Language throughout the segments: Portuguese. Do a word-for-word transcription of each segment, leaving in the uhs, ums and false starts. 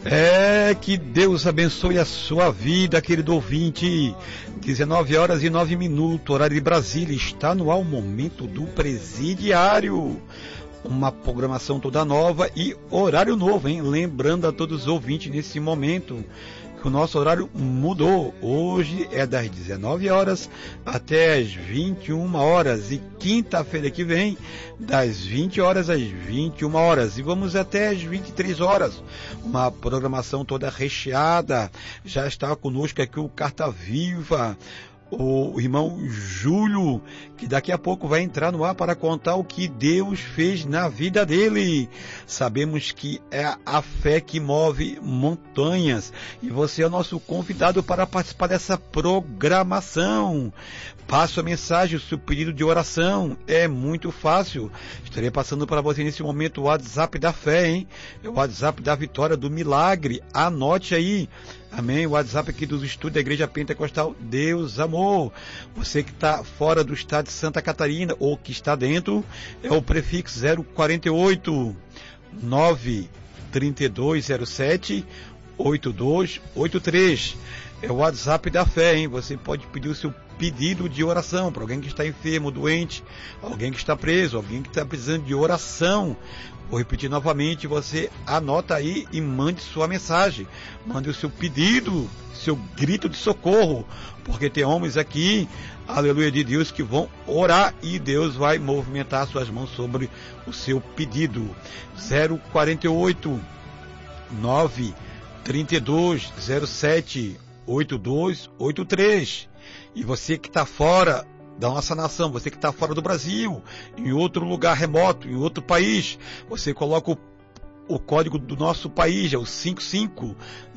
É, que Deus abençoe a sua vida, querido ouvinte. dezenove horas e nove minutos, horário de Brasília. Está no ar o momento do presidiário. Uma programação toda nova e horário novo, hein? Lembrando a todos os ouvintes nesse momento que o nosso horário mudou. Hoje é das dezenove horas até as vinte e uma horas e quinta-feira que vem das vinte horas às vinte e uma horas e vamos até as vinte e três horas. Uma programação toda recheada. Já está conosco aqui o Carta Viva, o irmão Júlio, que daqui a pouco vai entrar no ar para contar o que Deus fez na vida dele. Sabemos que é a fé que move montanhas e você é o nosso convidado para participar dessa programação. Passe a mensagem, o seu pedido de oração, é muito fácil. Estarei passando para você nesse momento o WhatsApp da fé, hein? É o WhatsApp da vitória, do milagre. Anote aí. Amém? O WhatsApp aqui dos estúdios da Igreja Pentecostal Deus Amor. Você que está fora do estado de Santa Catarina ou que está dentro, é o prefixo zero quarenta e oito, nove trinta e dois zero sete, oito dois oito três. É o WhatsApp da fé, hein? Você pode pedir o seu pedido de oração para alguém que está enfermo, doente, alguém que está preso, alguém que está precisando de oração. Vou repetir novamente, você anota aí e mande sua mensagem. Mande o seu pedido, seu grito de socorro, porque tem homens aqui, aleluia de Deus, que vão orar e Deus vai movimentar suas mãos sobre o seu pedido. zero quarenta e oito, nove trinta e dois zero sete, oito dois oito três. E você que está fora da nossa nação, você que está fora do Brasil, em outro lugar remoto, em outro país, você coloca o, o código do nosso país, é o cinco cinco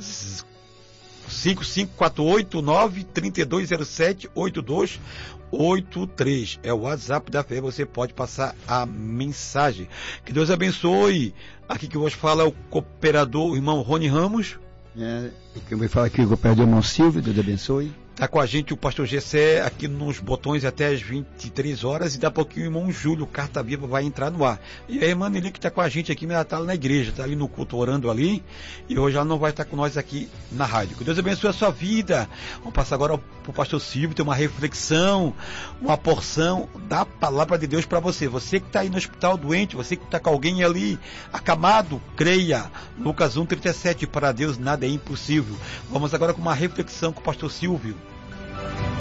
cinco quatro oito nove três dois zero sete oito dois oito três. É o WhatsApp da fé, você pode passar a mensagem. Que Deus abençoe. Aqui que hoje fala é o cooperador, o irmão Rony Ramos. É, que eu vou falar aqui, o cooperador irmão Silvio, Deus abençoe. Está com a gente o pastor Gessé aqui nos botões até as vinte e três horas e daqui a pouquinho o irmão Júlio, Carta Viva, vai entrar no ar. E a irmã Nelly que está com a gente aqui, ela está na igreja, está ali no culto orando ali, e hoje ela não vai estar com nós aqui na rádio. Que Deus abençoe a sua vida. Vamos passar agora para o pastor Silvio, ter uma reflexão, uma porção da palavra de Deus para você. Você que está aí no hospital doente, você que está com alguém ali acamado, creia. Lucas um, trinta e sete, para Deus nada é impossível. Vamos agora com uma reflexão com o pastor Silvio.